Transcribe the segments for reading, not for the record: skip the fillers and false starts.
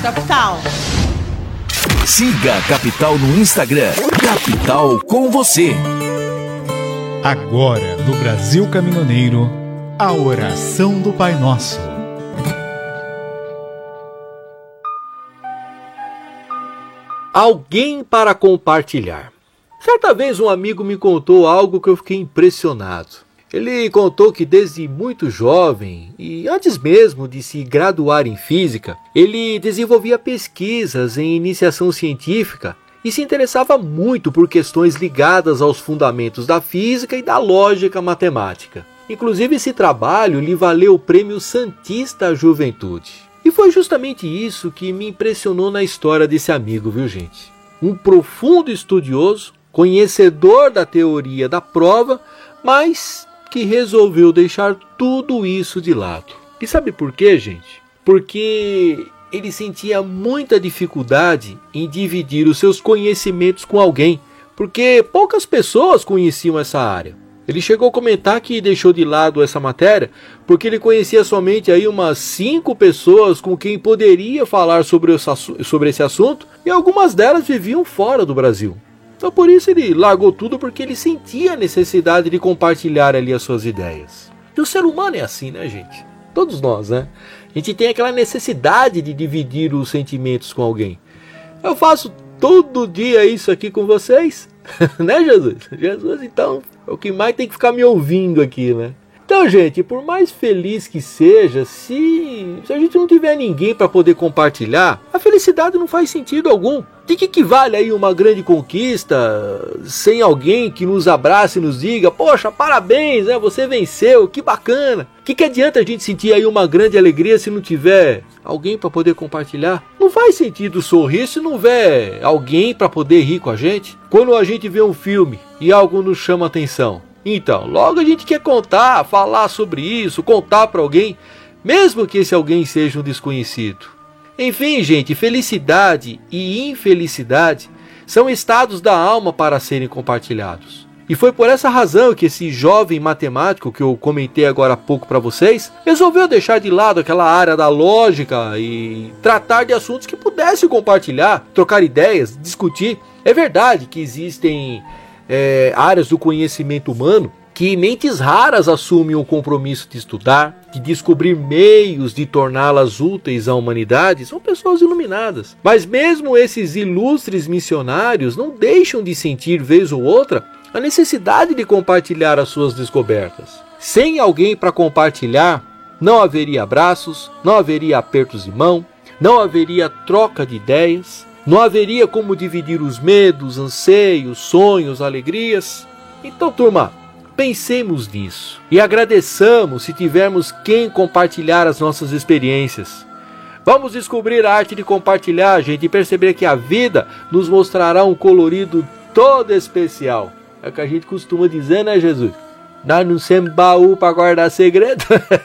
Capital. Siga a Capital no Instagram. Capital com você. Agora, no Brasil Caminhoneiro, a oração do Pai Nosso. Alguém para compartilhar. Certa vez um amigo me contou algo que eu fiquei impressionado. Ele contou que desde muito jovem, e antes mesmo de se graduar em física, ele desenvolvia pesquisas em iniciação científica e se interessava muito por questões ligadas aos fundamentos da física e da lógica matemática. Inclusive, esse trabalho lhe valeu o Prêmio Santista à Juventude. E foi justamente isso que me impressionou na história desse amigo, viu, gente? Um profundo estudioso, conhecedor da teoria da prova, mas que resolveu deixar tudo isso de lado. E sabe por quê, gente? Porque ele sentia muita dificuldade em dividir os seus conhecimentos com alguém, porque poucas pessoas conheciam essa área. Ele chegou a comentar que deixou de lado essa matéria porque ele conhecia somente aí umas 5 pessoas com quem poderia falar sobre esse assunto, e algumas delas viviam fora do Brasil. Então por isso ele largou tudo, porque ele sentia a necessidade de compartilhar ali as suas ideias. E o ser humano é assim, né, gente? Todos nós, né? A gente tem aquela necessidade de dividir os sentimentos com alguém. Eu faço todo dia isso aqui com vocês, né, Jesus? Jesus, então, é o que mais tem que ficar me ouvindo aqui, né? Então, gente, por mais feliz que seja, se a gente não tiver ninguém para poder compartilhar, a felicidade não faz sentido algum. De que vale aí uma grande conquista sem alguém que nos abrace e nos diga: poxa, parabéns, né? Você venceu, que bacana. Que adianta a gente sentir aí uma grande alegria se não tiver alguém para poder compartilhar? Não faz sentido sorrir se não houver alguém para poder rir com a gente. Quando a gente vê um filme e algo nos chama a atenção, então, logo a gente quer contar, falar sobre isso, contar para alguém, mesmo que esse alguém seja um desconhecido. Enfim, gente, felicidade e infelicidade são estados da alma para serem compartilhados. E foi por essa razão que esse jovem matemático que eu comentei agora há pouco para vocês, resolveu deixar de lado aquela área da lógica e tratar de assuntos que pudesse compartilhar, trocar ideias, discutir. É verdade que existem áreas do conhecimento humano que mentes raras assumem o compromisso de estudar, de descobrir meios de torná-las úteis à humanidade. São pessoas iluminadas. Mas mesmo esses ilustres missionários não deixam de sentir, vez ou outra, a necessidade de compartilhar as suas descobertas. Sem alguém para compartilhar, não haveria abraços, não haveria apertos de mão, não haveria troca de ideias, não haveria como dividir os medos, anseios, sonhos, alegrias. Então, turma, pensemos nisso e agradeçamos se tivermos quem compartilhar as nossas experiências. Vamos descobrir a arte de compartilhar, gente, e perceber que a vida nos mostrará um colorido todo especial. É o que a gente costuma dizer, né, Jesus? Nós não somos baú para guardar segredo.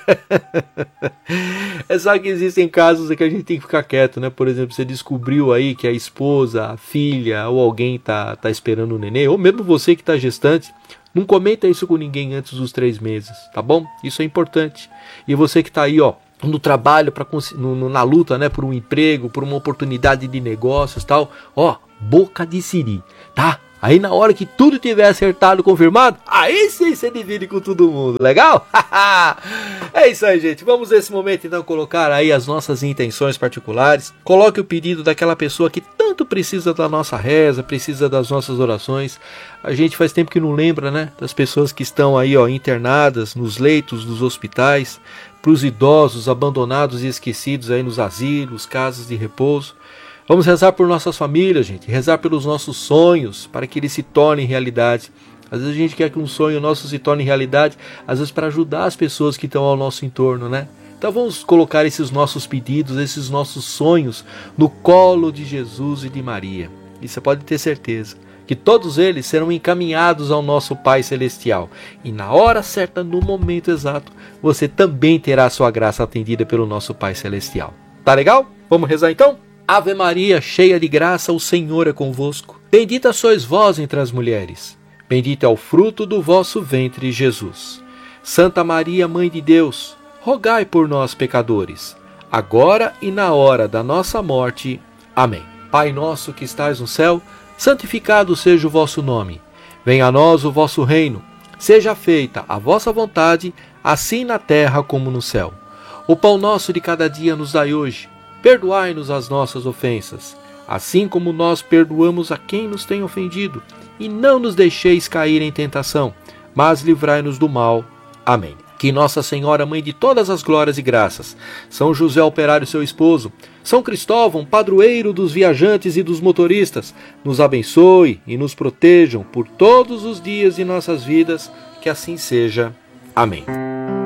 É só que existem casos em que a gente tem que ficar quieto, né? Por exemplo, você descobriu aí que a esposa, a filha ou alguém tá esperando um neném, ou mesmo você que está gestante, não comenta isso com ninguém antes dos 3 meses, tá bom? Isso é importante. E você que está aí, ó, no trabalho, na luta, né, por um emprego, por uma oportunidade de negócios, tal, ó, boca de siri, tá? Aí na hora que tudo tiver acertado, confirmado, aí sim você divide com todo mundo, legal? É isso aí, gente. Vamos nesse momento então colocar aí as nossas intenções particulares. Coloque o pedido daquela pessoa que tanto precisa da nossa reza, precisa das nossas orações. A gente faz tempo que não lembra, né? Das pessoas que estão aí, ó, internadas nos leitos dos hospitais, para os idosos abandonados e esquecidos aí nos asilos, casas de repouso. Vamos rezar por nossas famílias, gente. Rezar pelos nossos sonhos, para que eles se tornem realidade. Às vezes a gente quer que um sonho nosso se torne realidade, às vezes para ajudar as pessoas que estão ao nosso entorno, né? Então vamos colocar esses nossos pedidos, esses nossos sonhos no colo de Jesus e de Maria. E você pode ter certeza que todos eles serão encaminhados ao nosso Pai Celestial. E na hora certa, no momento exato, você também terá a sua graça atendida pelo nosso Pai Celestial. Tá legal? Vamos rezar então? Ave Maria, cheia de graça, o Senhor é convosco. Bendita sois vós entre as mulheres. Bendito é o fruto do vosso ventre, Jesus. Santa Maria, Mãe de Deus, rogai por nós, pecadores, agora e na hora da nossa morte. Amém. Pai nosso que estais no céu, santificado seja o vosso nome. Venha a nós o vosso reino. Seja feita a vossa vontade, assim na terra como no céu. O pão nosso de cada dia nos dai hoje. Perdoai-nos as nossas ofensas, assim como nós perdoamos a quem nos tem ofendido. E não nos deixeis cair em tentação, mas livrai-nos do mal. Amém. Que Nossa Senhora, Mãe de todas as glórias e graças, São José Operário, seu esposo, São Cristóvão, padroeiro dos viajantes e dos motoristas, nos abençoe e nos protejam por todos os dias de nossas vidas, que assim seja. Amém.